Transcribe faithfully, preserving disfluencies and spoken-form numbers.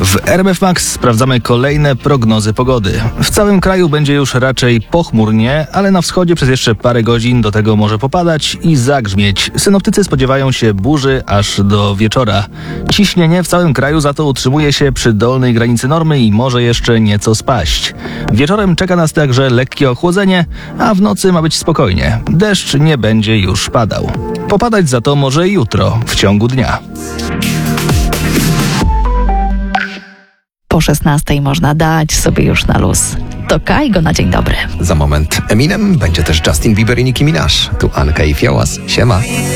W R M F Max sprawdzamy kolejne prognozy pogody. W całym kraju będzie już raczej pochmurnie, ale na wschodzie przez jeszcze parę godzin do tego może popadać i zagrzmieć. Synoptycy spodziewają się burzy aż do wieczora. Ciśnienie w całym kraju za to utrzymuje się przy dolnej granicy normy i może jeszcze nieco spaść. Wieczorem czeka nas także lekkie ochłodzenie, a w nocy ma być spokojnie. Deszcz nie będzie już padał. Popadać za to może jutro w ciągu dnia. Po szesnastej można dać sobie już na luz. To Kajgo na dzień dobry. Za moment Eminem, będzie też Justin Bieber i Nicki Minaj. Tu Anka i Fiołas. Siema.